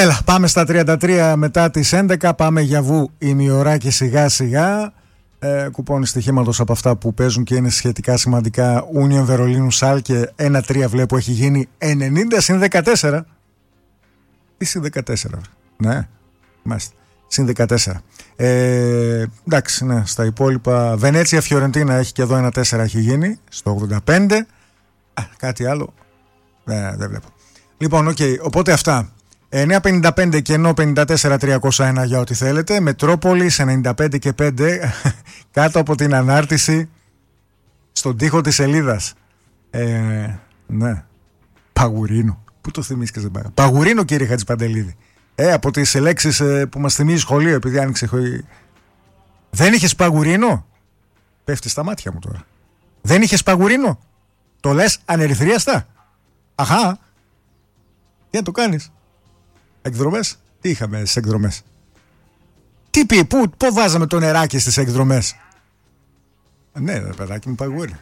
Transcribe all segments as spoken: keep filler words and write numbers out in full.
Έλα, πάμε στα τριάντα τρία μετά τις έντεκα. Πάμε για βου ημιωράκι σιγά σιγά. Ε, κουπόνι στοιχήματος από αυτά που παίζουν και είναι σχετικά σημαντικά. Union Βερολίνου Σάλκε ένα τρία βλέπω έχει γίνει ενενήντα συν δεκατέσσερα. Τι συν δεκατέσσερα, ναι, μάλιστα. Συν δεκατέσσερα. Ε, εντάξει, ναι, στα υπόλοιπα. Βενέτσια Φιωρεντίνα έχει και εδώ ένα τέσσερα έχει γίνει στο ογδόντα πέντε. Α, κάτι άλλο. Ναι, δεν βλέπω. Λοιπόν, οκ, okay, οπότε αυτά. εννιά πενήντα πέντε και ενώ πενήντα τέσσερα τριακόσια ένα για ό,τι θέλετε. Μετρόπολης ενενήντα πέντε και πέντε κάτω από την ανάρτηση στον τοίχο της σελίδας. Ε, ναι. Παγουρίνο. Πού το θυμίσκες δεν πάει. Παγουρίνο, κύριε Χατζηπαντελίδη. Ε, από τις λέξεις ε, που μας θυμίζει σχολείο, επειδή άνοιξε. Δεν είχες παγουρίνο. Πέφτει στα μάτια μου τώρα. Δεν είχες παγουρίνο. Το λες ανερυθρίαστα. Αχά. Τι να το κάνεις. Εκδρομές. Τι είχαμε στις εκδρομές. Τι πει, πού, πού βάζαμε το νεράκι στις εκδρομές. Ναι, ρε παιδάκι μου, παγουρίνο.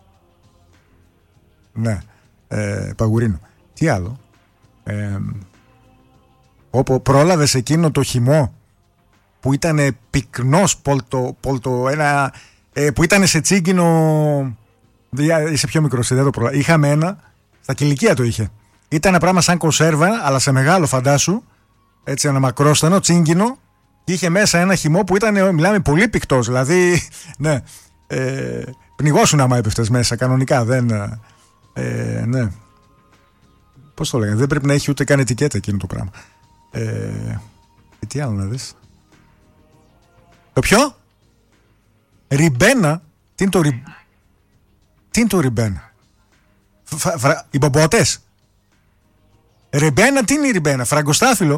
Ναι, ε, παγουρίνο. Τι άλλο. Ε, όπου πρόλαβες εκείνο το χυμό που ήταν πυκνός πολτο, πολτο ένα, ε, που ήταν σε τσίγκινο. Είσαι πιο μικρός, δεν το πρόλαβα. Είχαμε ένα, στα κηλικία το είχε. Ήταν ένα πράγμα σαν κονσέρβα, αλλά σε μεγάλο φαντάσου. Έτσι, ένα μακρόστανο, τσίγκινο. Και είχε μέσα ένα χυμό που ήταν, μιλάμε, πολύ πυκτός. Δηλαδή, ναι, ε, πνιγώσουν άμα έπεφτες μέσα, κανονικά. Δεν, ε, ναι. Πώς το λέγανε, δεν πρέπει να έχει ούτε καν ετικέτα εκείνο το πράγμα. Ε, και τι άλλο να δεις. Το ποιο? Ριμπένα. Τι είναι το ριμπένα? Τι είναι το ριμπένα? Φρα, φρα, οι μπομπότες. Ριμπένα, τι είναι η ριμπένα? Φραγκοστάφυλλο.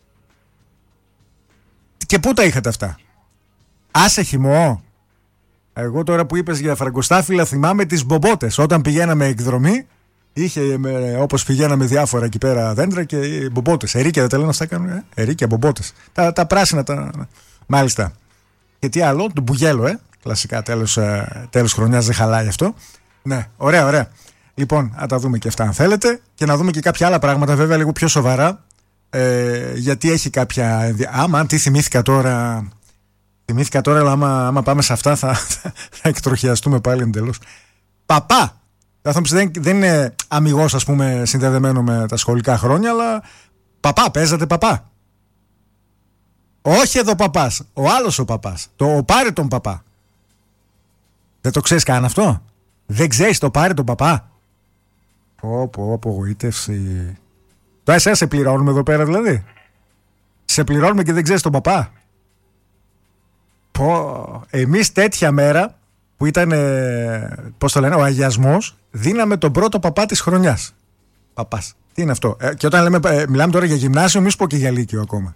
Και πού τα είχατε αυτά? Άσε χυμό. Εγώ τώρα που είπες για φραγκοστάφυλλα θυμάμαι τις μπομπότες. Όταν πηγαίναμε εκδρομή, είχε όπως πηγαίναμε διάφορα εκεί πέρα δέντρα και μπομπότες. Ερίκια δεν τα λένε αυτά κάνουν. Ε? Ερίκια, μπομπότες. Τα, τα πράσινα τα. Μάλιστα. Και τι άλλο, το μπουγέλο, ε. Κλασικά τέλος, τέλος χρονιάς δεν χαλάει αυτό. Ναι, ωραία, ωραία. Λοιπόν, να τα δούμε και αυτά αν θέλετε. Και να δούμε και κάποια άλλα πράγματα, βέβαια, λίγο πιο σοβαρά. Ε, γιατί έχει κάποια. Άμα, τι θυμήθηκα τώρα. Θυμήθηκα τώρα, αλλά άμα, άμα πάμε σε αυτά θα, θα, θα εκτροχιαστούμε πάλι εντελώς. Παπά! Δεν, δεν είναι αμιγώς, ας πούμε, συνδεδεμένο με τα σχολικά χρόνια, αλλά παπά, παίζατε παπά. Όχι εδώ παπάς, ο άλλος ο παπάς. Το ο πάρε τον παπά. Δεν το ξέρεις καν αυτό? Δεν ξέρεις το πάρε τον παπά? Πω πω, απογοήτευση. Τώρα εσένα σε πληρώνουμε εδώ πέρα δηλαδή? Σε πληρώνουμε και δεν ξέρεις τον παπά? Πω, εμείς τέτοια μέρα που ήταν, πώς το λένε, ο αγιασμός, δίναμε τον πρώτο παπά της χρονιάς. Παπάς. Τι είναι αυτό? Ε, και όταν λέμε, ε, μιλάμε τώρα για γυμνάσιο, μη σου πω και για λύκειο ακόμα.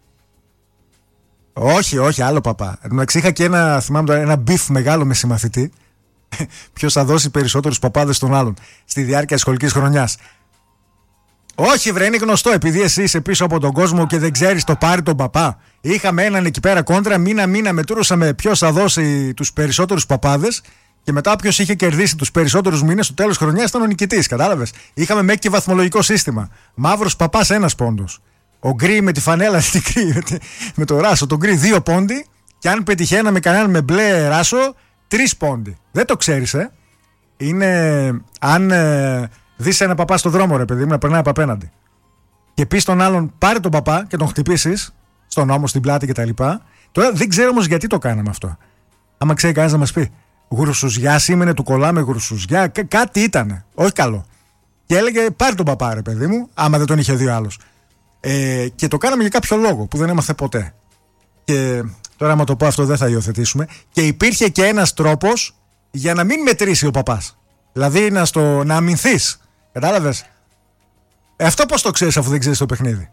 Όχι, όχι, άλλο παπά. Εντάξει, είχα και ένα, θυμάμαι τώρα, ένα μπιφ μεγάλο με συμμαθητή. Ποιος θα δώσει περισσότερους παπάδες στον άλλον στη διάρκεια της σχολικής χρονιάς. Όχι, βρε, είναι γνωστό. Επειδή εσύ είσαι πίσω από τον κόσμο και δεν ξέρεις το πάρει τον παπά. Είχαμε έναν εκεί πέρα κόντρα, μήνα-μήνα μετρούσαμε ποιος θα δώσει τους περισσότερους παπάδες. Και μετά, όποιος είχε κερδίσει τους περισσότερους μήνες, στο τέλος χρονιάς ήταν ο νικητής. Κατάλαβες. Είχαμε μέχρι και βαθμολογικό σύστημα. Μαύρος παπάς ένας πόντος. Ο γκρι με τη φανέλα, με το ράσο, τον γκρι δύο πόντι. Και αν πετυχαίναμε κανέναν με μπλε ράσο, τρεις πόντι. Δεν το ξέρεις, ε. Είναι. Αν ε, δεις ένα παπά στο δρόμο, ρε παιδί μου, να περνάει από απέναντι. Και πεις τον άλλον, πάρε τον παπά και τον χτυπήσεις στον ώμο, στην πλάτη κτλ. Τώρα δεν ξέρω όμως γιατί το κάναμε αυτό. Άμα ξέρει κανένας να μας πει. Γρουσουζιά σήμαινε, του κολλάμε γρουσουζιά. Κά- κάτι ήταν. Όχι καλό. Και έλεγε, πάρε τον παπά, ρε παιδί μου, άμα δεν τον είχε δει ο άλλος. Ε, και το κάναμε για κάποιο λόγο που δεν έμαθε ποτέ. Και τώρα, άμα το πω αυτό, δεν θα υιοθετήσουμε. Και υπήρχε και ένας τρόπος για να μην μετρήσει ο παπάς. Δηλαδή να, στο, να αμυνθείς. Κατάλαβες. Ε, αυτό πώς το ξέρεις αφού δεν ξέρεις το παιχνίδι?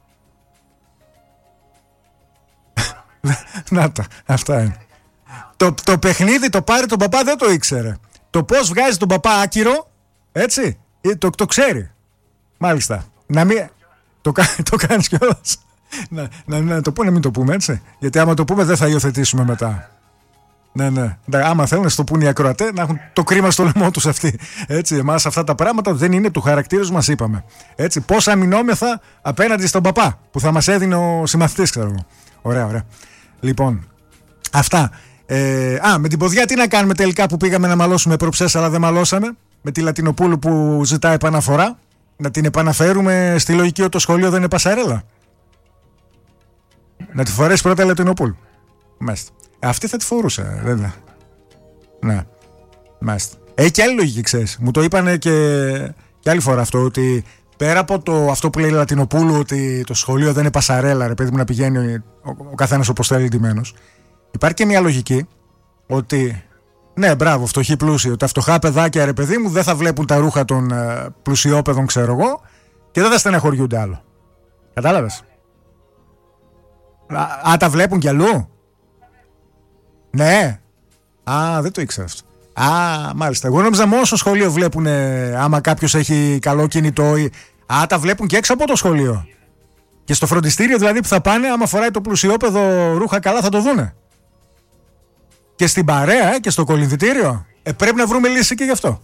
Να τα, αυτά είναι. Το, το παιχνίδι το πάρει τον παπά δεν το ήξερε. Το πώς βγάζει τον παπά άκυρο, έτσι, το, το ξέρει. Μάλιστα. Να μην, το, το κάνεις κιόλας. Να, να, να το πούμε, να μην το πούμε, έτσι. Γιατί άμα το πούμε δεν θα υιοθετήσουμε μετά. Ναι, ναι. Άμα θέλουν να στο πούνε οι ακροατές, να έχουν το κρίμα στο λαιμό τους αυτοί. Έτσι, εμάς αυτά τα πράγματα δεν είναι του χαρακτήρου μας, είπαμε. Έτσι, πώς αμυνόμεθα απέναντι στον παπά που θα μας έδινε ο συμμαθητής, ξέρω εγώ. Ωραία, ωραία. Λοιπόν, αυτά. Ε, α, με την ποδιά τι να κάνουμε τελικά που πήγαμε να μαλώσουμε προψές, αλλά δεν μαλώσαμε. Με τη Λατινοπούλου που ζητάει επαναφορά. Να την επαναφέρουμε στη λογική ότι το σχολείο δεν είναι πασαρέλα. Να τη φορέσει πρώτα η Λατινοπούλου. Μάλιστα. Αυτή θα τη φορούσε, βέβαια. Ναι. Μάλιστα. Έχει και άλλη λογική, ξέρεις. Μου το είπανε και, και άλλη φορά αυτό, ότι πέρα από το, αυτό που λέει η Λατινοπούλου, ότι το σχολείο δεν είναι πασαρέλα, ρε παιδί μου, να πηγαίνει ο, ο καθένας όπως θέλει ντυμένος. Υπάρχει και μια λογική ότι, ναι, μπράβο, φτωχοί πλούσιοι, τα φτωχά παιδάκια, ρε παιδί μου, δεν θα βλέπουν τα ρούχα των ε, πλουσιόπαιδων, ξέρω εγώ, και δεν θα στεναχωριούνται άλλο. Κατάλαβες? Α, α, τα βλέπουν κι αλλού. Ναι. Α, δεν το ήξερα αυτό. Α, μάλιστα. Εγώ νόμιζα μόνο στο σχολείο βλέπουν, ε, άμα κάποιος έχει καλό κινητό ή... Α, τα βλέπουν και έξω από το σχολείο. Και στο φροντιστήριο δηλαδή που θα πάνε, άμα φοράει το πλουσιόπαιδο ρούχα καλά, θα το δούνε. Και στην παρέα, ε, και στο κολυμβητήριο. Ε, πρέπει να βρούμε λύση και γι' αυτό.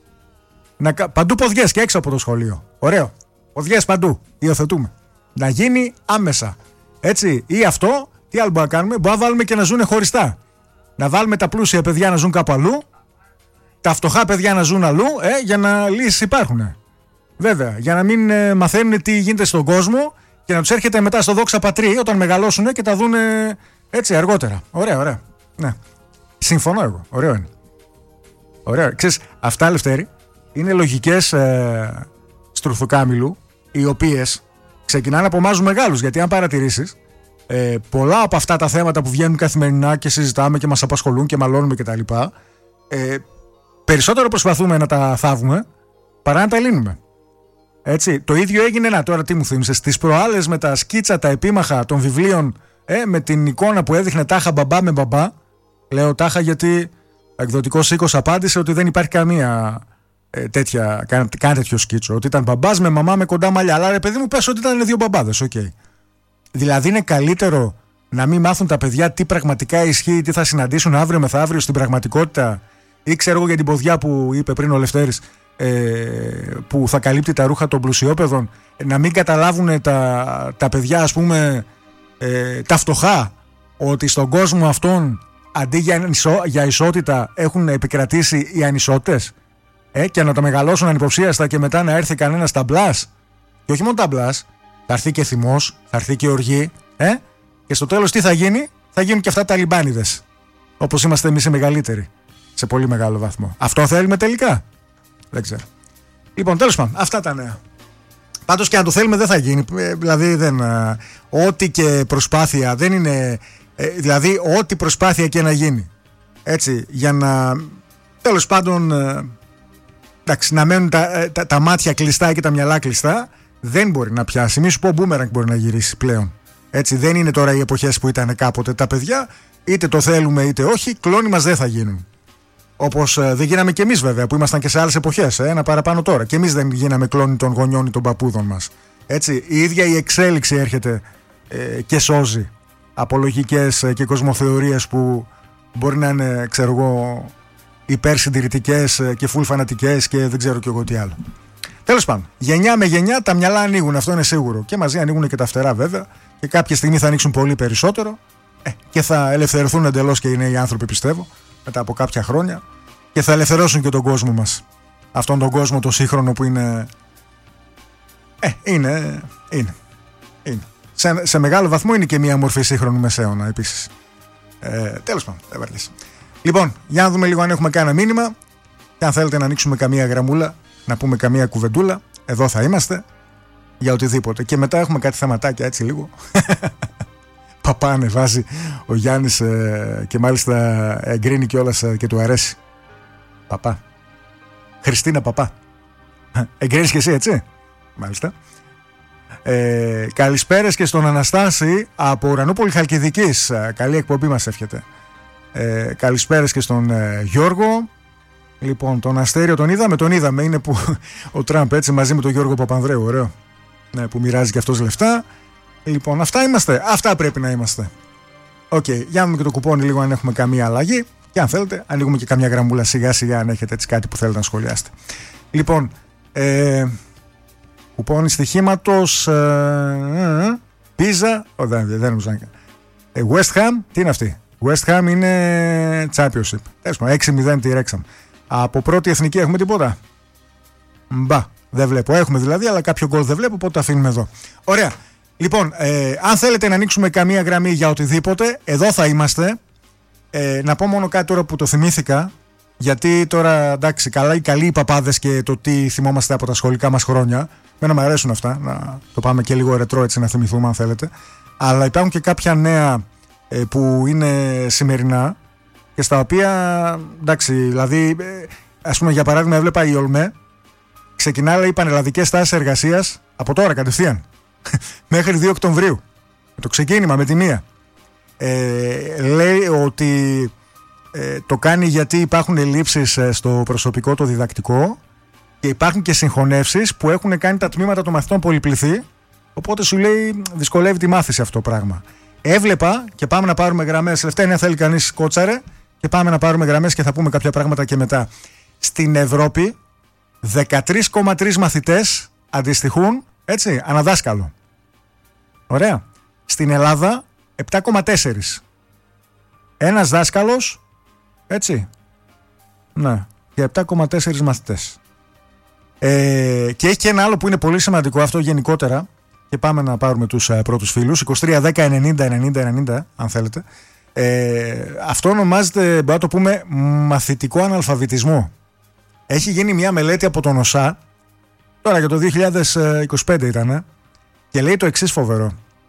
Να, παντού ποδιές και έξω από το σχολείο. Ωραίο. Ποδιές παντού. Υιοθετούμε. Να γίνει άμεσα. Έτσι. Ή αυτό, τι άλλο μπορούμε να κάνουμε? Μπορούμε να βάλουμε και να ζουν χωριστά. Να βάλουμε τα πλούσια παιδιά να ζουν κάπου αλλού, τα φτωχά παιδιά να ζουν αλλού, ε, για να λύσεις υπάρχουν. Βέβαια, για να μην ε, μαθαίνουν τι γίνεται στον κόσμο και να τους έρχεται μετά στο δόξα πατρί όταν μεγαλώσουν και τα δουν έτσι αργότερα. Ωραία, ωραία. Ναι. Συμφωνώ εγώ. Ωραίο είναι. Ωραίο. Ξέρεις, αυτά, Λευτέρη, είναι λογικές ε, στρουθουκάμιλου, οι οποίες ξεκινάνε από εμάς μεγάλους. Γιατί αν παρατηρήσεις, Ε, πολλά από αυτά τα θέματα που βγαίνουν καθημερινά και συζητάμε και μας απασχολούν και μαλώνουμε κτλ. Ε, περισσότερο προσπαθούμε να τα θάβουμε παρά να τα λύνουμε. Έτσι, το ίδιο έγινε, να τώρα τι μου θύμισες, στις προάλλες με τα σκίτσα, τα επίμαχα των βιβλίων, ε, με την εικόνα που έδειχνε τάχα μπαμπά με μπαμπά. Λέω τάχα γιατί ο εκδοτικός οίκος απάντησε ότι δεν υπάρχει καμία ε, τέτοια, καν, καν τέτοιο σκίτσο. Ότι ήταν μπαμπάς με μαμά με κοντά μαλλιά. Αλλά ρε παιδί μου, πες ότι ήταν δύο μπαμπάδες, οκ. Okay. Δηλαδή είναι καλύτερο να μην μάθουν τα παιδιά τι πραγματικά ισχύει, τι θα συναντήσουν αύριο μεθαύριο στην πραγματικότητα, ή ξέρω εγώ για την ποδιά που είπε πριν ο Λευτέρης, ε, που θα καλύπτει τα ρούχα των πλουσιόπαιδων, να μην καταλάβουν τα, τα παιδιά, ας πούμε, ε, τα φτωχά, ότι στον κόσμο αυτόν αντί για, ισο, για ισότητα έχουν επικρατήσει οι ανισότητες, ε, και να τα μεγαλώσουν ανυποψίαστα και μετά να έρθει κανένας ταμπλάς. Και όχι μόνο ταμπλάς, θα έρθει και θυμός, θα έρθει και οργή, ε? Και στο τέλος τι θα γίνει? Θα γίνουν και αυτά τα λιμπάνιδες. Όπως είμαστε εμείς οι μεγαλύτεροι. Σε πολύ μεγάλο βαθμό. Αυτό θέλουμε τελικά? Δεν ξέρω. Λοιπόν, τέλος πάντων, αυτά τα νέα. Πάντως και αν το θέλουμε δεν θα γίνει. Ε, δηλαδή, δεν, ε, ό,τι και προσπάθεια δεν είναι. Ε, δηλαδή, ό,τι προσπάθεια και να γίνει. Έτσι, για να. Τέλος πάντων. Ε, εντάξει, να μένουν τα, τα, τα μάτια κλειστά και τα μυαλά κλειστά. Δεν μπορεί να πιάσει. Μη σου πω μπούμεραγκ μπορεί να γυρίσει πλέον. Έτσι, δεν είναι τώρα οι εποχές που ήταν κάποτε τα παιδιά. Είτε το θέλουμε είτε όχι, κλόνοι μας δεν θα γίνουν. Όπως ε, δεν γίναμε κι εμείς βέβαια, που ήμασταν και σε άλλες εποχές. Ε, ένα παραπάνω τώρα. Και εμείς δεν γίναμε κλόνοι των γονιών ή των παππούδων μας. Έτσι, η ίδια η εξέλιξη έρχεται ε, και σώζει από λογικές ε, και κοσμοθεωρίες που μπορεί να είναι, ξέρω εγώ, υπερσυντηρητικές ε, και φουλ φανατικές και δεν ξέρω κι εγώ τι άλλο. Τέλος πάντων, γενιά με γενιά τα μυαλά ανοίγουν, αυτό είναι σίγουρο. Και μαζί ανοίγουν και τα φτερά βέβαια. Και κάποια στιγμή θα ανοίξουν πολύ περισσότερο. Ε, και θα ελευθερωθούν εντελώς και οι νέοι άνθρωποι, πιστεύω, μετά από κάποια χρόνια. Και θα ελευθερώσουν και τον κόσμο μας. Αυτόν τον κόσμο το σύγχρονο που είναι. Ε, είναι. Είναι. είναι. Σε, σε μεγάλο βαθμό είναι και μια μορφή σύγχρονου μεσαίωνα επίσης. Ε, τέλος πάντων, δεν βαρλείς. Λοιπόν, για να δούμε λίγο αν έχουμε κάνα μήνυμα. Και αν θέλετε να ανοίξουμε καμία γραμμούλα, να πούμε καμία κουβεντούλα, εδώ θα είμαστε για οτιδήποτε. Και μετά έχουμε κάτι θεματάκια έτσι λίγο. Παπά ανεβάζει ο Γιάννης ε, και μάλιστα εγκρίνει κιόλας ε, και του αρέσει. Παπά. Χριστίνα Παπά. Εγκρίνεις και εσύ, έτσι? Μάλιστα. Ε, καλησπέρες και στον Αναστάση από Ουρανούπολη Χαλκιδικής. Ε, καλή εκπομπή μας εύχεται. Ε, καλησπέρες και στον ε, Γιώργο. Λοιπόν, τον Αστέριο τον είδαμε, τον είδαμε. Είναι που ο Τραμπ έτσι μαζί με τον Γιώργο Παπανδρέου, ωραίο. Ναι, που μοιράζει και αυτός λεφτά. Λοιπόν, αυτά είμαστε. Αυτά πρέπει να είμαστε. Οκ, okay, για να δούμε και το κουπόνι λίγο αν έχουμε καμία αλλαγή. Και αν θέλετε, ανοίγουμε και καμιά γραμμούλα σιγά σιγά αν έχετε έτσι κάτι που θέλετε να σχολιάσετε. Λοιπόν, ε, κουπόνι στοιχήματος ε, Πίζα. Oh, δεν, δεν νομίζω ε, West Ham, τι είναι αυτή? West Ham είναι Championship. έξι μηδέν τη Wrexham. Από πρώτη εθνική έχουμε τίποτα? Μπα, δεν βλέπω. Έχουμε δηλαδή, αλλά κάποιο γκολ δεν βλέπω, οπότε το αφήνουμε εδώ. Ωραία. Λοιπόν, ε, αν θέλετε να ανοίξουμε καμία γραμμή για οτιδήποτε, εδώ θα είμαστε. Ε, να πω μόνο κάτι τώρα που το θυμήθηκα. Γιατί τώρα, εντάξει, καλά, οι καλοί οι παπάδες και το τι θυμόμαστε από τα σχολικά μας χρόνια. Μένα μου αρέσουν αυτά. Να το πάμε και λίγο ρετρό έτσι να θυμηθούμε, αν θέλετε. Αλλά υπάρχουν και κάποια νέα ε, που είναι σημερινά και στα οποία, εντάξει, δηλαδή, ε, ας πούμε, για παράδειγμα, έβλεπα η Ολμέ. Ξεκινάει, λέει, οι πανελλαδικές τάσεις εργασίας από τώρα κατευθείαν μέχρι δύο Οκτωβρίου. Με το ξεκίνημα, με τη μία. Ε, λέει ότι ε, το κάνει γιατί υπάρχουν ελλείψεις στο προσωπικό το διδακτικό και υπάρχουν και συγχωνεύσεις που έχουν κάνει τα τμήματα των μαθητών πολυπληθή. Οπότε σου λέει δυσκολεύει τη μάθηση αυτό το πράγμα. Έβλεπα και πάμε να πάρουμε γραμμές. Τελευταία είναι, θέλει κανείς κότσαρε και πάμε να πάρουμε γραμμές και θα πούμε κάποια πράγματα και μετά. Στην Ευρώπη δεκατρείς κόμμα τρία μαθητές αντιστοιχούν, έτσι, αναδάσκαλο. Ωραία. Στην Ελλάδα επτά κόμμα τέσσερα. Ένας δάσκαλος, έτσι. Ναι, για επτά κόμμα τέσσερα μαθητές. Ε, και έχει και ένα άλλο που είναι πολύ σημαντικό, αυτό γενικότερα. Και πάμε να πάρουμε τους uh, πρώτους φίλους. είκοσι τρία δέκα ενενήντα ενενήντα ενενήντα, αν θέλετε. Ε, αυτό ονομάζεται, μπορούμε να το πούμε, μαθητικό αναλφαβητισμό. Έχει γίνει μια μελέτη από τον ΟΣΑ, τώρα για το δύο χιλιάδες είκοσι πέντε ήταν, και λέει το εξής φοβερό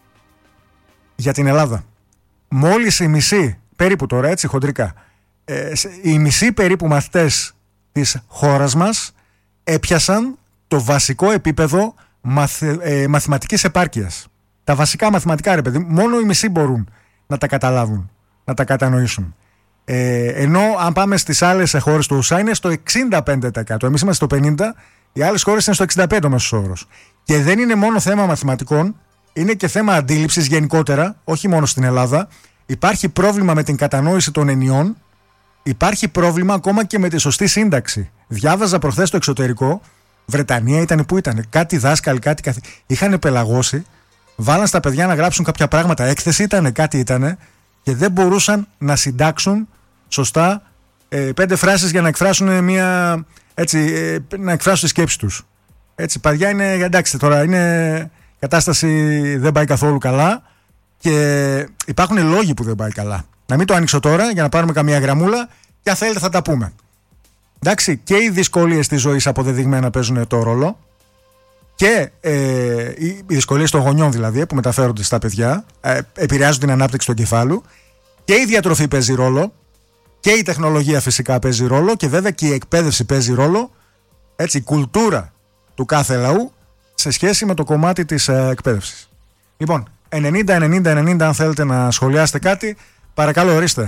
για την Ελλάδα. Μόλις η μισή, περίπου τώρα έτσι χοντρικά, ε, οι μισοί περίπου μαθητές της χώρας μας έπιασαν το βασικό επίπεδο μαθ, ε, μαθηματικής επάρκειας. Τα βασικά μαθηματικά, ρε παιδί, μόνο οι μισοί μπορούν να τα καταλάβουν, να τα κατανοήσουν. Ε, ενώ αν πάμε στις άλλες χώρες του ΟΣΑ είναι στο εξήντα πέντε τοις εκατό. Εμείς είμαστε στο πενήντα τοις εκατό, οι άλλες χώρες είναι στο εξήντα πέντε τοις εκατό ο μέσος όρος. Και δεν είναι μόνο θέμα μαθηματικών, είναι και θέμα αντίληψης γενικότερα, όχι μόνο στην Ελλάδα. Υπάρχει πρόβλημα με την κατανόηση των ενιών, υπάρχει πρόβλημα ακόμα και με τη σωστή σύνταξη. Διάβαζα προχθές στο εξωτερικό, Βρετανία ήταν που ήταν, κάτι δάσκαλοι, κάτι καθ... είχαν πελαγώσει, βάλαν στα παιδιά να γράψουν κάποια πράγματα, έκθεση ήταν, κάτι ήταν, και δεν μπορούσαν να συντάξουν σωστά ε, πέντε φράσεις για να εκφράσουν μια, έτσι, ε, να εκφράσουν τη σκέψη τους. Έτσι, παιδιά, είναι, εντάξει, τώρα είναι, η κατάσταση δεν πάει καθόλου καλά και υπάρχουν λόγοι που δεν πάει καλά. Να μην το ανοίξω τώρα για να πάρουμε καμία γραμμούλα και αν θέλετε θα τα πούμε. Εντάξει, και οι δυσκολίες της ζωής αποδεδειγμένα παίζουν το ρόλο και ε, οι δυσκολίες των γονιών δηλαδή που μεταφέρονται στα παιδιά, ε, επηρεάζουν την ανάπτυξη του εγκεφάλου, και η διατροφή παίζει ρόλο και η τεχνολογία φυσικά παίζει ρόλο και βέβαια και η εκπαίδευση παίζει ρόλο, έτσι, η κουλτούρα του κάθε λαού σε σχέση με το κομμάτι της ε, εκπαίδευσης. Λοιπόν, ενενήντα ενενήντα ενενήντα αν θέλετε να σχολιάσετε κάτι, παρακαλώ ορίστε.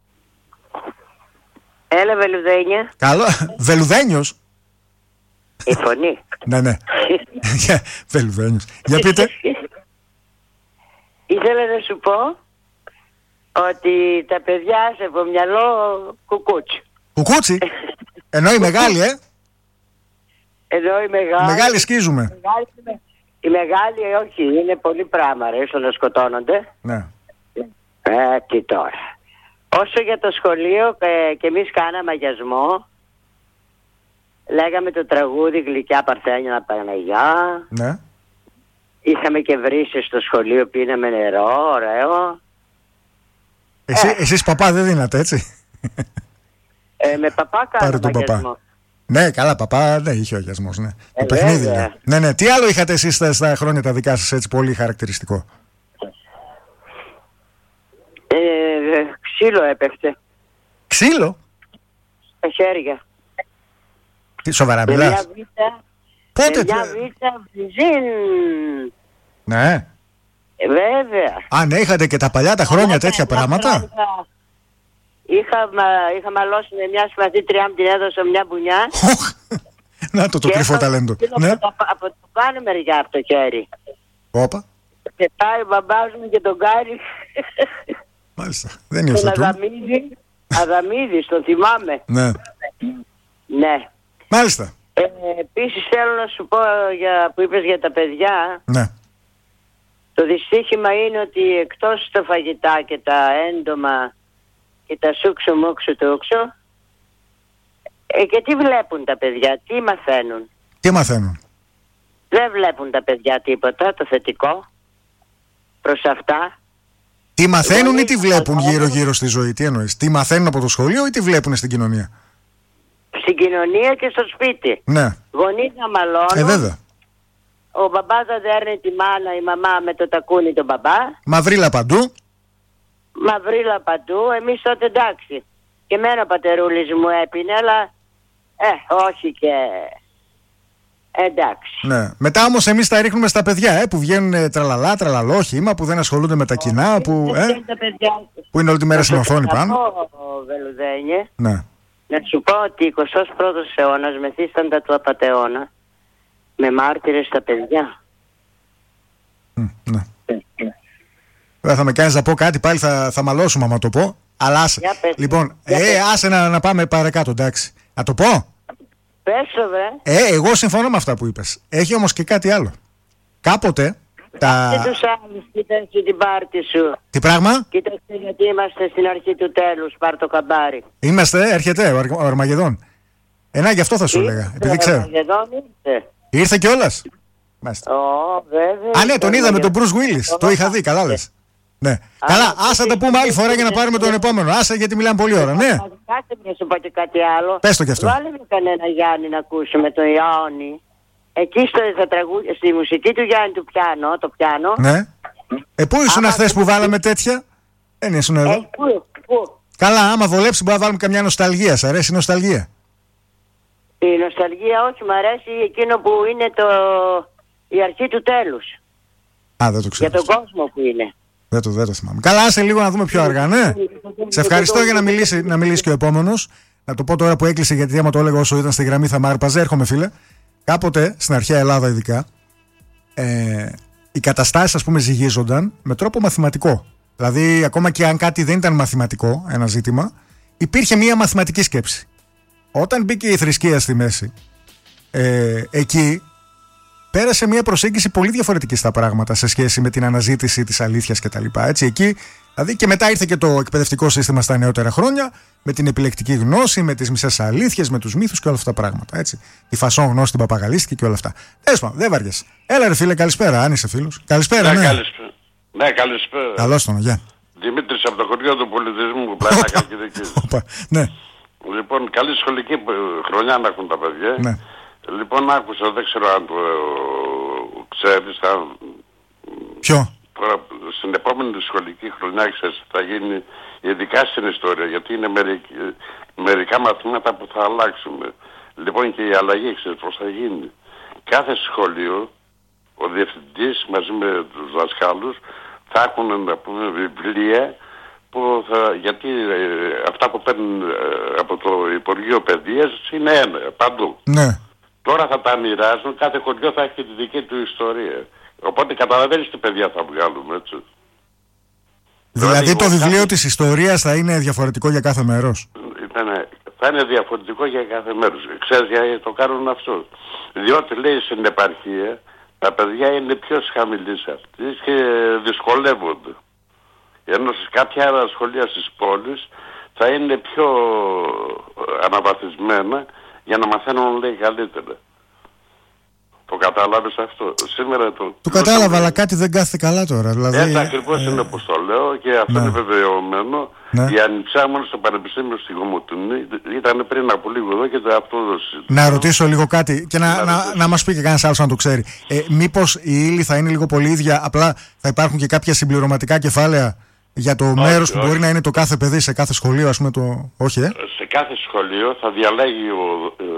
Έλα, Βελουδένια. Καλό, Βελουδένιος. Η φωνή. Ναι, ναι. Βελουδένιος. Για πείτε. Ήθελα να σου πω ότι τα παιδιά σε από μυαλό κουκούτσι. Κουκούτσι. Ενώ η μεγάλη, ε. Ενώ η μεγάλη. Μεγάλη σκίζουμε. Η μεγάλη, η μεγάλη όχι, είναι πολύ πράγμα, ρε, όσο να σκοτώνονται. Ναι. Ε, τι τώρα. Όσο για το σχολείο, ε, και εμείς κάναμε αγιασμό. Λέγαμε το τραγούδι «Γλυκιά Παρθένια Παναγιά». Ναι. Είχαμε και βρύσες στο σχολείο, πίναμε νερό, ωραίο. Εσύ, ε. Εσείς παπά δεν δίνατε, έτσι. Ε, με παπά κάναμε τον αγιασμό. Παπά. Ναι, καλά, παπά δεν είχε ο αγιασμός, ναι. Ε, το παιχνίδι. βέβαια. Ναι, ναι. Τι άλλο είχατε εσείς στα, στα χρόνια τα δικά σας, έτσι, πολύ χαρακτηριστικό? Ε, ξύλο έπεφτε. Ξύλο? Στα χέρια. Τι, σοβαρά Με μιλάς? μια βίτσα. Πότε? Με μια βίτσα βυζίν. Ναι. Ε, βέβαια. Α, ναι, είχατε και τα παλιά τα χρόνια Είχα- τέτοια πράγματα. είχα- Είχα, μα- είχα μαλώσει με μια συμμαθήτριά μου, την έδωσα μια μπουνιά. Οχ, να το το και κρυφό έφαγα ταλέντο. ξύλο Ναι. Από, το- από το πάνω μεριά από το χέρι. Όπα. Και πάει ο μπαμπάς μου και τον κάνει. Μάλιστα. Δεν υιοθετούν. Τον Αδαμίδη, Αδαμίδη, τον θυμάμαι. Ναι. Ναι. Μάλιστα. Ε, επίσης θέλω να σου πω για, που είπες για τα παιδιά. Ναι. Το δυστύχημα είναι ότι εκτός τα φαγητά και τα έντομα και τα σούξο μούξο τούξο, ε, και τι βλέπουν τα παιδιά, τι μαθαίνουν. Τι μαθαίνουν. Δεν βλέπουν τα παιδιά τίποτα, το θετικό προς αυτά. Τι μαθαίνουν Εγώ ή τι βλέπουν γύρω-γύρω στη ζωή, τι εννοείς. Τι μαθαίνουν από το σχολείο ή τι βλέπουν στην κοινωνία. Στην κοινωνία και στο σπίτι. Ναι. Γονείς να μαλώνουν. Ε, βέβαια. Ο μπαμπάς θα δέρνει τη μάνα, η μαμά με το τακούνι τον μπαμπά. Μαυρίλα παντού. Μαυρίλα παντού. Εμείς τότε εντάξει. Και εμένα ο πατερούλης μου έπινε, αλλά ε, όχι και... Εντάξει. Ναι. Μετά όμως εμείς τα ρίχνουμε στα παιδιά, ε, που βγαίνουν ε, τραλαλά, τραλαλό χήμα, που δεν ασχολούνται με τα κοινά, που, ε, που είναι όλη τη μέρα στην οθόνη πάνω. Βελουδένιε, Ναι. να σου πω ότι ο εικοστός πρώτος αιώνας μεθύσταν του απατεώνα με μάρτυρες στα παιδιά. Μ, ναι. Δεν θα με κάνεις να πω κάτι, πάλι θα, θα μαλώσουμε άμα το πω. Αλλά άσε. Λοιπόν, ε, άσε να, να πάμε παρακάτω, εντάξει. Να το πω. Πες το, βρε. Ε, εγώ συμφωνώ με αυτά που είπες. Έχει όμως και κάτι άλλο. Κάποτε τα... Και τους άλλους, κοίταξε την πάρτι σου. Τι πράγμα? Κοίταξε γιατί είμαστε στην αρχή του τέλους, πάρ' το καμπάρι. Είμαστε, έρχεται ο, Αρ, ο Αρμαγεδόν. Ε, να, γι' αυτό θα σου έλεγα, επειδή ξέρω. Ο Αρμαγεδόν ήρθε. Ήρθε κιόλας. Μάλιστα. Ω, βέβαια. Α, ναι, τον είδα με τον Bruce Willis. Το είχα δει, καλά λες. Ναι. Καλά, άσε τα πούμε άλλη φορά για να πάρουμε τον επόμενο. Άσε γιατί μιλάμε πολύ ώρα, ναι. Κάτσε να σου πω και κάτι άλλο. Πες το κι αυτό. Βάλε με κανένα Γιάννη να ακούσουμε τον Ιόνι. Εκεί στο, στα τραγούδια, στη μουσική του Γιάννη του πιάνο, το πιάνο. Ναι. Ε, πού ήσουν χθες που βάλαμε τέτοια? Δεν ήσουν εδώ. Ε, πού, πού. Καλά, άμα βολέψει μπορεί να βάλουμε καμιά νοσταλγία. Σ' αρέσει η νοσταλγία? Η νοσταλγία όχι, μου αρέσει εκείνο που είναι το... η αρχή του τέλους. Α, δεν το ξέρω. Για τον κόσμο που είναι. Δεν το, δεν το θυμάμαι. Καλά, άσε λίγο να δούμε πιο αργά, ναι. Σε ευχαριστώ για να μιλήσει, να μιλήσει και ο επόμενος. Να το πω τώρα που έκλεισε, γιατί άμα το έλεγα όσο ήταν στη γραμμή θα μ' άρπαζε. Έρχομαι, φίλε. Κάποτε, στην αρχαία Ελλάδα ειδικά, ε, οι καταστάσεις, ας πούμε, ζυγίζονταν με τρόπο μαθηματικό. Δηλαδή, ακόμα και αν κάτι δεν ήταν μαθηματικό, ένα ζήτημα, υπήρχε μία μαθηματική σκέψη. Όταν μπήκε η θρησκεία στη μέση, ε, εκεί πέρασε μια προσέγγιση πολύ διαφορετική στα πράγματα σε σχέση με την αναζήτηση της αλήθειας κτλ. Έτσι, εκεί, δηλαδή, και μετά ήρθε και το εκπαιδευτικό σύστημα στα νεότερα χρόνια, με την επιλεκτική γνώση, με τις μισές αλήθειες, με τους μύθους και όλα αυτά τα πράγματα. Έτσι. Η φασόν γνώση την παπαγαλίστηκε και όλα αυτά. Τέλος πάντων, δεν βαριέσαι. Έλα, ρε φίλε, καλησπέρα, αν είσαι φίλος. Καλησπέρα, ναι. Ναι, καλησπέρα. Ναι, καλησπέρα. Καλώς τον, γεια. Δημήτρης από το χωριό του πολιτισμού, πλάνα Καλκιδικής. Ναι. Λοιπόν, καλή σχολική χρονιά να έχουν τα παιδιά. Ναι. Λοιπόν, άκουσα, δεν ξέρω αν το ξέρεις, θα... Ποιο? Τώρα, στην επόμενη σχολική χρονιά, ξέρεις, θα γίνει, ειδικά στην ιστορία, γιατί είναι μερικ... μερικά μαθήματα που θα αλλάξουν. Λοιπόν, και η αλλαγή, ξέρεις πώς θα γίνει. Κάθε σχολείο, ο διευθυντής μαζί με τους δασκάλους, θα έχουν, να πούμε, βιβλία, που θα, γιατί ε, αυτά που παίρνουν ε, από το Υπουργείο Παιδείας είναι ένα, παντού. Ναι. Τώρα θα τα μοιράζουν, κάθε χωριό θα έχει τη δική του ιστορία. Οπότε καταλαβαίνεις τι παιδιά θα βγάλουμε, έτσι. Δηλαδή, δηλαδή το βιβλίο κάθε... της ιστορίας θα είναι διαφορετικό για κάθε μέρος. Ήτανε, θα είναι διαφορετικό για κάθε μέρος. Ξέρεις γιατί το κάνουν αυτό? Διότι λέει στην επαρχία τα παιδιά είναι πιο χαμηλής αυτής και δυσκολεύονται. Ενώ σε κάποια άλλα σχολεία στις πόλεις θα είναι πιο αναβαθμισμένα για να μαθαίνουν, λέει, καλύτερα. Το κατάλαβες αυτό? Σήμερα το... Το κατάλαβα, αλλά κάτι δεν κάθεται καλά τώρα. Δηλαδή, έτσι ακριβώς ε... είναι όπως το λέω και αυτό ναι. είναι βεβαιωμένο. Ναι. Η Ανιψά μόνο στο Πανεπιστήμιο στη Γομοτουνή ήταν πριν από λίγο εδώ και το αυτό... Να ρωτήσω λίγο κάτι και να, να, να, να μας πει και κανένας άλλος να το ξέρει. Ε, μήπως η ύλη θα είναι λίγο πολύ ίδια, απλά θα υπάρχουν και κάποια συμπληρωματικά κεφάλαια για το όχι, μέρος που όχι. μπορεί να είναι το κάθε παιδί σε κάθε σχολείο, ας πούμε το... Όχι, ε? Σε κάθε σχολείο θα διαλέγει ο,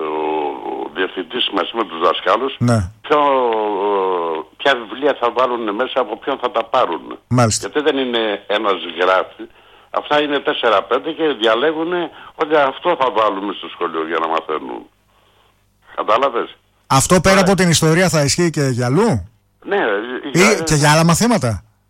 ο διευθυντής μαζί με τους δασκάλους ναι. ποιο, ποια βιβλία θα βάλουν μέσα, από ποιον θα τα πάρουν. Μάλιστα. Γιατί δεν είναι ένας γράφει. Αυτά είναι τέσσερα πέντε και διαλέγουν ότι αυτό θα βάλουμε στο σχολείο για να μαθαίνουν. Κατάλαβες? Αυτό πέρα Άρα... από την ιστορία θα ισχύει και για αλλού? Ναι. Ή για... και για άλλα μαθήματα?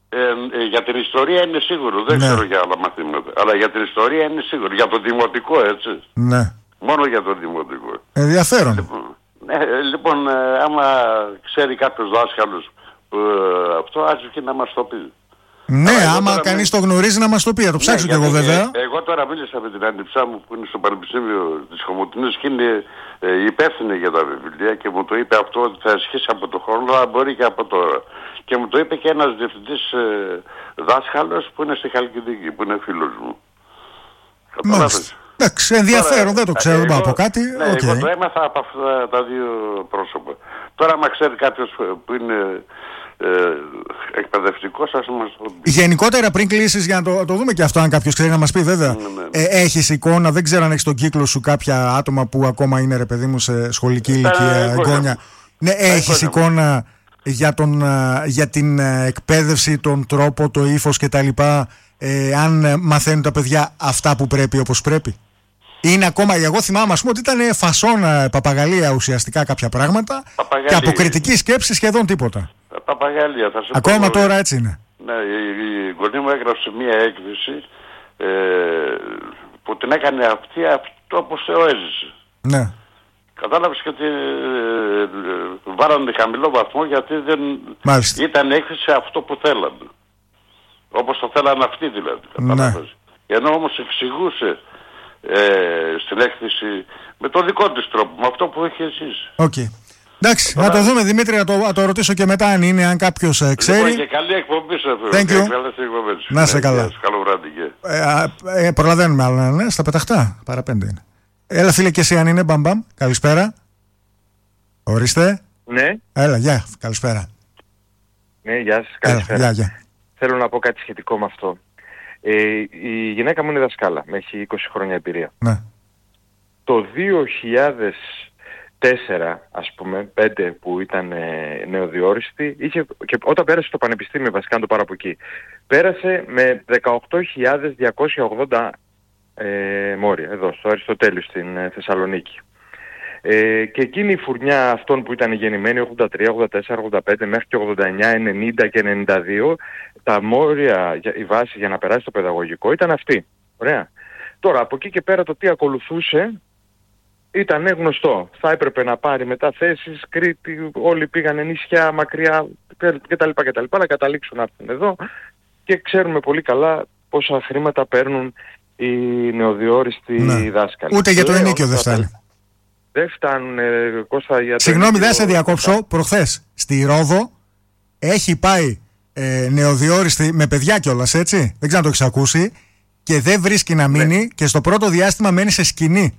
Ε, ε, για την ιστορία είναι σίγουρο, δεν ναι. ξέρω για άλλα μαθήματα. Αλλά για την ιστορία είναι σίγουρο. Για το δημοτικό, έτσι. Ναι. Μόνο για το δημοτικό. Ενδιαφέρον. Λοιπόν, ναι, λοιπόν ε, άμα ξέρει κάποιος δάσκαλος ε, αυτό, άζει και να μας το πει. Ναι, αλλά άμα κανείς με... το γνωρίζει να μας το πει, θα το ψάξω ναι, κι εγώ βέβαια. Ε, εγώ τώρα μίλησα με την αντιψά μου που είναι στο Πανεπιστήμιο της Κομοτηνής και είναι ε, υπεύθυνη για τα βιβλία και μου το είπε αυτό ότι θα ισχύσει από το χρόνο, αλλά μπορεί και από τώρα. Και μου το είπε και ένας διευθυντής ε, δάσκαλος που είναι στη Χαλκιδική, που είναι φίλος μου. Μάλιστα. Εντάξει, ενδιαφέρον, τώρα, δεν το ξέρω, δεν πάω από κάτι. Ναι, okay. Εγώ το έμαθα από αυτά τα δύο πρόσωπα. Τώρα, άμα ξέρει κάποιος που είναι ε, εκπαιδευτικός, ας μας το πει. Γενικότερα, πριν κλείσεις, για να το, το δούμε και αυτό, αν κάποιος ξέρει να μας πει, βέβαια. Ναι, ναι. Ε, έχεις εικόνα, δεν ξέρω αν έχεις στον κύκλο σου κάποια άτομα που ακόμα είναι, ρε παιδί μου, σε σχολική ηλικία, εγγόνια. Ναι, έχεις εικόνα για, τον, για την εκπαίδευση, τον τρόπο, το ύφος κτλ. Ε, αν μαθαίνουν τα παιδιά αυτά που πρέπει όπως πρέπει. Είναι ακόμα, εγώ θυμάμαι ας πούμε ότι ήταν φασόνα παπαγαλία ουσιαστικά κάποια πράγματα παπαγαλία. Και αποκριτική σκέψη σχεδόν τίποτα. Παπαγαλία, θα σου ακόμα πω, τώρα έτσι είναι. Ναι, η, η γονή μου έγραψε μία έκθεση ε, που την έκανε αυτή αυτό όπως το έζησε. Ναι. Κατάλαβες και ότι ε, ε, βάρανε χαμηλό βαθμό γιατί δεν Μάλιστα. Ήταν έκθεση αυτό που θέλανε. Όπως το θέλανε αυτοί δηλαδή. Ναι. Ενώ όμως εξηγούσε ε, στην έκθεση με τον δικό της τρόπο, με αυτό που έχει εσείς. Οκ. Okay. Εντάξει, τώρα... να το δούμε Δημήτρη, να το, να το ρωτήσω και μετά αν είναι, αν κάποιος ε, ξέρει. Λοιπόν, και καλή εκπομπή σε αυτό. Thank you. Να είσαι καλά. Ναι, καλό βράδυ και... ε, ε, προλαβαίνουμε άλλο να είναι, στα πεταχτά, παρά πέντε είναι. Έλα φίλε και εσύ αν είναι, μπαμπαμ, καλησπέρα. Ορίστε. Ναι. Έλα, γεια, καλησπέρα. Ναι, γεια σας, καλησπέρα. Έλα, γεια, γεια. Θέλω να πω κάτι σχετικό με αυτό. Ε, η γυναίκα μου είναι δασκάλα, έχει είκοσι χρόνια εμπειρία. Ναι. Το δύο χιλιάδες τέσσερα, ας πούμε, πέντε που ήταν ε, νεοδιόριστη, είχε, και όταν πέρασε στο πανεπιστήμιο, βασικά να το πάρω από εκεί, πέρασε με δεκαοκτώ χιλιάδες διακόσια ογδόντα ε, μόρια, εδώ στο Αριστοτέλειο στην ε, Θεσσαλονίκη. Ε, και εκείνη η φουρνιά αυτών που ήταν γεννημένοι ογδόντα τρία, ογδόντα τέσσερα, ογδόντα πέντε μέχρι και ογδόντα εννιά, ενενήντα και ενενήντα δύο, τα μόρια, η βάση για να περάσει το παιδαγωγικό ήταν αυτή. Ωραία. Τώρα από εκεί και πέρα το τι ακολουθούσε ήταν γνωστό. Θα έπρεπε να πάρει μετά θέσεις, Κρήτη, όλοι πήγανε νησιά, μακριά κτλ. κτλ. Να καταλήξουν να έρθουν εδώ και ξέρουμε πολύ καλά πόσα χρήματα παίρνουν οι νεοδιόριστοι ναι. δάσκαλοι. Ούτε για το ενίκιο δεν φτάνει. Δεν φτάνουν, Κώστα, για το... Συγγνώμη, δεν σε διακόψω. Προχθές στη Ρόδο έχει πάει ε, νεοδιόριστη με παιδιά κιόλας, έτσι. Δεν ξέρω αν το έχεις ακούσει. Και δεν βρίσκει να μείνει ναι. και στο πρώτο διάστημα μένει σε σκηνή.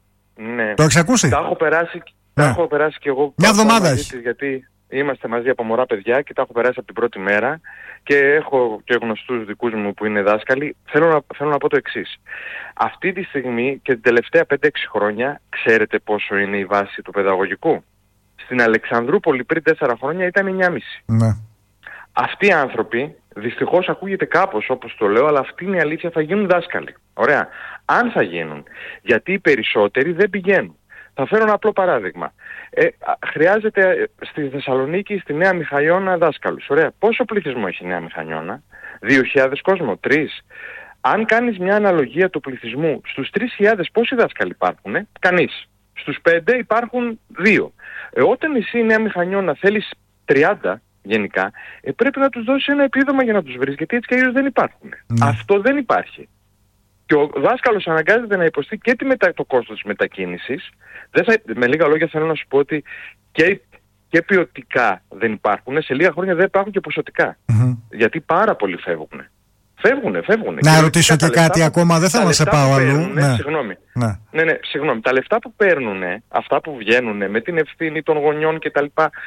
Ναι. Το έχεις ακούσει? Τα έχω περάσει, ναι. τα έχω περάσει κι εγώ. Μια εβδομάδα έχει. Της, γιατί είμαστε μαζί από μωρά παιδιά και τα έχω περάσει από την πρώτη μέρα. Και έχω και γνωστούς δικούς μου που είναι δάσκαλοι. Θέλω να, θέλω να πω το εξής. Αυτή τη στιγμή και την τελευταία πέντε έξι χρόνια ξέρετε πόσο είναι η βάση του παιδαγωγικού. Στην Αλεξανδρούπολη πριν τέσσερα χρόνια ήταν εννιά κόμμα πέντε. Ναι. Αυτοί οι άνθρωποι, δυστυχώς ακούγεται κάπως όπως το λέω, αλλά αυτή είναι η αλήθεια, θα γίνουν δάσκαλοι. Ωραία. Αν θα γίνουν. Γιατί οι περισσότεροι δεν πηγαίνουν. Θα φέρω ένα απλό παράδειγμα. Ε, χρειάζεται στη Θεσσαλονίκη, στη Νέα Μιχαλιώνα δάσκαλους. Ωραία. Πόσο πληθυσμό έχει η Νέα Μιχαλιώνα? δύο χιλιάδες κόσμο, τρεις. Αν κάνεις μια αναλογία του πληθυσμού, στους τρεις χιλιάδες πόσοι δάσκαλοι υπάρχουν? Ε? Κανείς. Στους πέντε υπάρχουν δύο. Ε, όταν εσύ η Νέα Μιχαλιώνα θέλεις τριάντα γενικά, ε, πρέπει να τους δώσεις ένα επίδομα για να τους βρεις, γιατί έτσι και αλλιώς δεν υπάρχουν. Mm. Αυτό δεν υπάρχει. Και ο δάσκαλος αναγκάζεται να υποστεί και τη μετα... το κόστος της μετακίνησης. Δεν θα... Με λίγα λόγια θέλω να σου πω ότι και, και ποιοτικά δεν υπάρχουν, σε λίγα χρόνια δεν υπάρχουν και ποσοτικά. Mm-hmm. Γιατί πάρα πολλοί φεύγουν. Φεύγουνε, φεύγουνε. Να και ρωτήσω και κάτι που... ακόμα, δεν θέλω να σε πάω αλλού. Ναι, συγγνώμη. Ναι. ναι, ναι, συγγνώμη. Τα λεφτά που παίρνουν, αυτά που βγαίνουν με την ευθύνη των γονιών κτλ.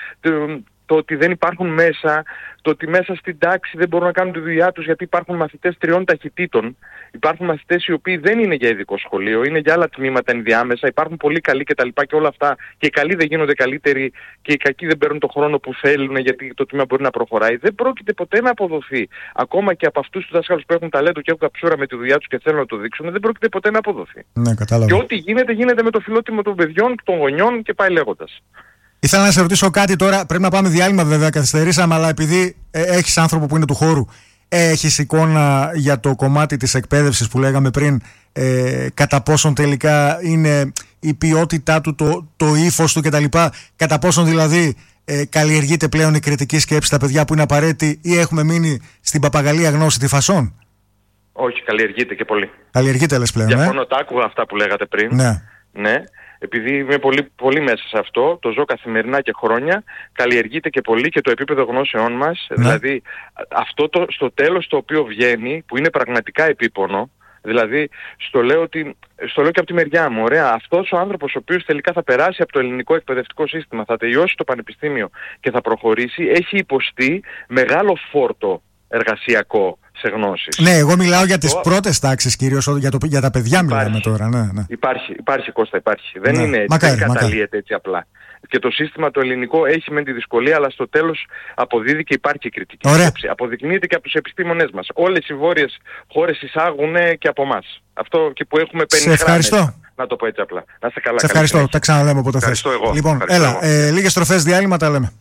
Το ότι δεν υπάρχουν μέσα, το ότι μέσα στην τάξη δεν μπορούν να κάνουν τη δουλειά τους γιατί υπάρχουν μαθητές τριών ταχυτήτων, υπάρχουν μαθητές οι οποίοι δεν είναι για ειδικό σχολείο, είναι για άλλα τμήματα ενδιάμεσα, υπάρχουν πολύ καλοί κτλ. Και, και όλα αυτά, και οι καλοί δεν γίνονται καλύτεροι και οι κακοί δεν παίρνουν τον χρόνο που θέλουν γιατί το τμήμα μπορεί να προχωράει. Δεν πρόκειται ποτέ να αποδοθεί. Ακόμα και από αυτούς τους δάσκαλους που έχουν ταλέντο και έχουν καψούρα με τη δουλειά τους και θέλουν να το δείξουν, δεν πρόκειται ποτέ να αποδοθεί. Ναι, κατάλαβα. Και ό,τι γίνεται, γίνεται με το φιλότιμο των παιδιών, των γονιών και πάει λέγοντας. Ήθελα να σε ρωτήσω κάτι τώρα. Πρέπει να πάμε διάλειμμα, βέβαια, καθυστερήσαμε, αλλά επειδή ε, έχεις άνθρωπο που είναι του χώρου, έχεις εικόνα για το κομμάτι της εκπαίδευσης που λέγαμε πριν, ε, κατά πόσον τελικά είναι η ποιότητά του, το, το ύφος του κτλ. Κατά πόσον δηλαδή ε, καλλιεργείται πλέον η κριτική σκέψη στα παιδιά που είναι απαραίτητη, ή έχουμε μείνει στην παπαγαλία γνώση τη φασών? Όχι, καλλιεργείται και πολύ. Καλλιεργείται, λες πλέον. Διαφωνώ, ε? τα άκουγα αυτά που λέγατε πριν. Ναι. Ναι. Επειδή είμαι πολύ, πολύ μέσα σε αυτό, το ζω καθημερινά και χρόνια, καλλιεργείται και πολύ και το επίπεδο γνώσεών μας. Ναι. Δηλαδή, αυτό το, στο τέλος το οποίο βγαίνει, που είναι πραγματικά επίπονο, δηλαδή, στο λέω, ότι, στο λέω και από τη μεριά μου, ωραία, αυτός ο άνθρωπος ο οποίος τελικά θα περάσει από το ελληνικό εκπαιδευτικό σύστημα, θα τελειώσει το πανεπιστήμιο και θα προχωρήσει, έχει υποστεί μεγάλο φόρτο εργασιακό σε γνώσεις. Ναι, εγώ μιλάω για τις πρώτες τάξεις κυρίως, για, το, για τα παιδιά υπάρχει, μιλάμε τώρα. Ναι, ναι. Υπάρχει, υπάρχει Κώστα, υπάρχει. Δεν Ναι. είναι έτσι, Μακάρι, δεν μακάρι. καταλύεται έτσι απλά. Και το σύστημα το ελληνικό έχει μεν τη δυσκολία, αλλά στο τέλος αποδίδει και υπάρχει και κριτική σκέψη. Αποδεικνύεται και από τους επιστήμονές μας. Όλες οι βόρειες χώρες εισάγουν και από εμάς. Αυτό και που έχουμε πενιχρά. Σε ευχαριστώ. Μέσα. Να το πω έτσι απλά. Να είστε καλά. Σε ευχαριστώ. Τα ξαναλέμε όποτε θες. Ευχαριστώ εγώ. Λοιπόν, Ευχαριστώ έλα, εγώ. ε, λίγες στροφές διάλειμμα, τα λέμε.